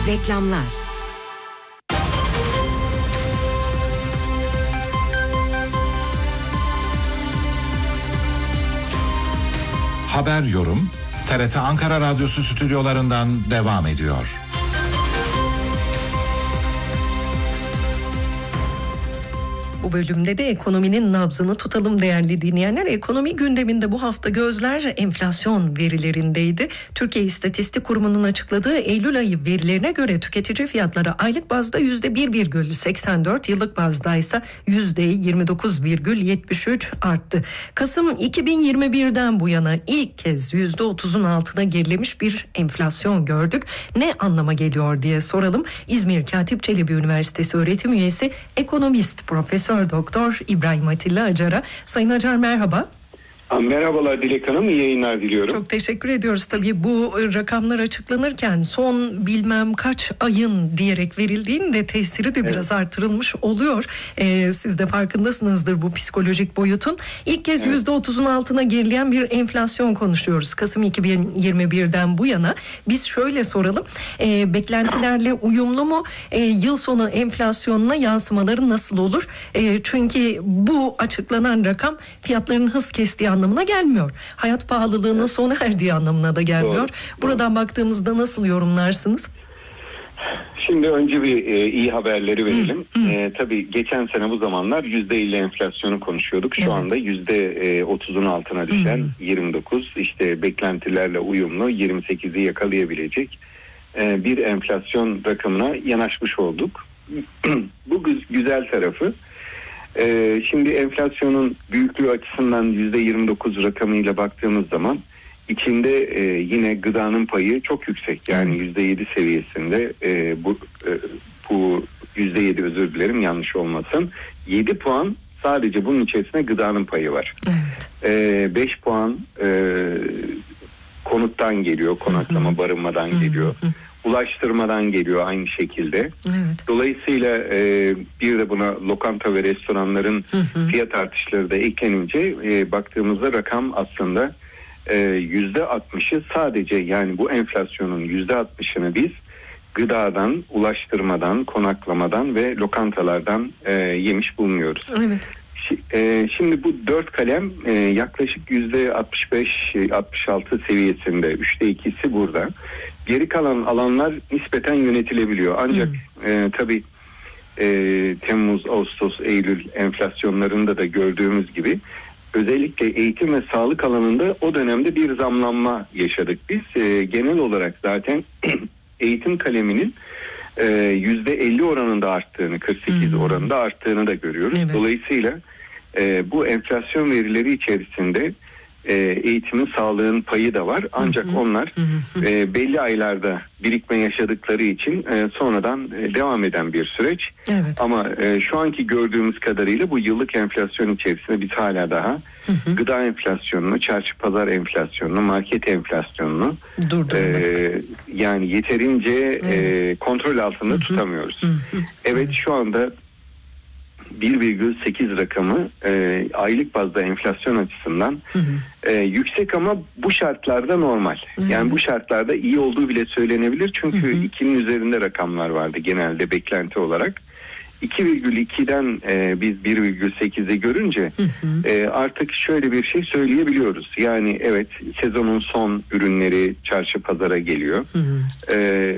Reklamlar. Haber yorum TRT Ankara Radyosu stüdyolarından devam ediyor. Bu bölümde de ekonominin nabzını tutalım değerli dinleyenler. Ekonomi gündeminde bu hafta gözler enflasyon verilerindeydi. Türkiye İstatistik Kurumu'nun açıkladığı Eylül ayı verilerine göre tüketici fiyatları aylık bazda %1,84, yıllık bazda ise %29,73 arttı. Kasım 2021'den bu yana ilk kez %30'un altına gerilemiş bir enflasyon gördük. Ne anlama geliyor diye soralım. İzmir Katip Çelebi Üniversitesi öğretim üyesi ekonomist Profesör Doktor İbrahim Atilla Acar'a. Sayın Acar merhaba. Merhabalar Dilek Hanım, iyi yayınlar diliyorum. Çok teşekkür ediyoruz. Tabii bu rakamlar açıklanırken son bilmem kaç ayın diyerek verildiğinde tesiri de biraz artırılmış oluyor. Siz de farkındasınızdır bu psikolojik boyutun. İlk kez %30'un altına gerileyen bir enflasyon konuşuyoruz. Kasım 2021'den bu yana. Biz şöyle soralım. Beklentilerle uyumlu mu? Yıl sonu enflasyonuna yansımaları nasıl olur? Çünkü bu açıklanan rakam fiyatların hız kestiği anlamına gelmiyor. Hayat pahalılığının sona erdiği anlamına da gelmiyor. Buradan baktığımızda nasıl yorumlarsınız? Şimdi önce bir iyi haberleri verelim. Tabii geçen sene bu zamanlar %50 enflasyonu konuşuyorduk. Şu anda %30'un altına düşen 29, işte beklentilerle uyumlu 28'i yakalayabilecek bir enflasyon rakamına yanaşmış olduk. Bu güzel tarafı. Şimdi enflasyonun büyüklüğü açısından %29 rakamıyla baktığımız zaman içinde yine gıdanın payı çok yüksek. Yani %7 seviyesinde, bu %7 özür dilerim yanlış olmasın. 7 puan sadece bunun içerisinde gıdanın payı var. Evet. 5 puan konuttan geliyor, konaklama barınmadan geliyor. Ulaştırmadan geliyor aynı şekilde. Evet. Dolayısıyla bir de buna lokanta ve restoranların fiyat artışları da eklenince baktığımızda rakam aslında %60'ı sadece, yani bu enflasyonun %60'ını biz gıdadan, ulaştırmadan, konaklamadan ve lokantalardan yemiş bulunuyoruz. Evet. Şimdi bu 4 kalem yaklaşık %65-66 seviyesinde, 3'te 2'si burada. Geri kalan alanlar nispeten yönetilebiliyor. Ancak tabii Temmuz, Ağustos, Eylül enflasyonlarında da gördüğümüz gibi özellikle eğitim ve sağlık alanında o dönemde bir zamlanma yaşadık. Biz genel olarak zaten eğitim kaleminin %50 oranında arttığını, 48 oranında arttığını da görüyoruz. Evet. Dolayısıyla bu enflasyon verileri içerisinde eğitimin, sağlığın payı da var. Ancak onlar belli aylarda birikme yaşadıkları için sonradan devam eden bir süreç. Evet. Ama şu anki gördüğümüz kadarıyla bu yıllık enflasyon içerisinde biz hala daha gıda enflasyonunu, çarşı pazar enflasyonunu, market enflasyonunu yani yeterince kontrol altında tutamıyoruz. Evet, şu anda 1,8 rakamı aylık bazda enflasyon açısından yüksek ama bu şartlarda normal. Yani bu şartlarda iyi olduğu bile söylenebilir. Çünkü 2'nin üzerinde rakamlar vardı genelde beklenti olarak. 2,2'den biz 1,8'i görünce artık şöyle bir şey söyleyebiliyoruz. Yani evet, sezonun son ürünleri çarşı pazara geliyor.